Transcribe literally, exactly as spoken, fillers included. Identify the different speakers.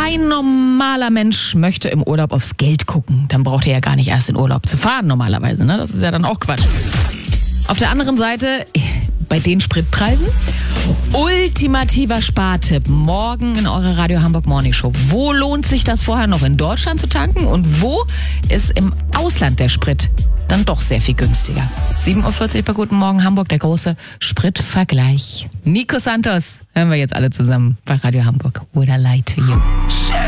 Speaker 1: Kein normaler Mensch möchte im Urlaub aufs Geld gucken. Dann braucht er ja gar nicht erst in Urlaub zu fahren normalerweise. Ne? Das ist ja dann auch Quatsch. Auf der anderen Seite, bei den Spritpreisen, ultimativer Spartipp. Morgen in eurer Radio Hamburg Morning Show. Wo lohnt sich das vorher noch in Deutschland zu tanken? Und wo ist im Ausland der Sprit dann doch sehr viel günstiger? sieben Uhr vierzig bei Guten Morgen Hamburg, der große Spritvergleich. Nico Santos hören wir jetzt alle zusammen bei Radio Hamburg. Would I lie to you?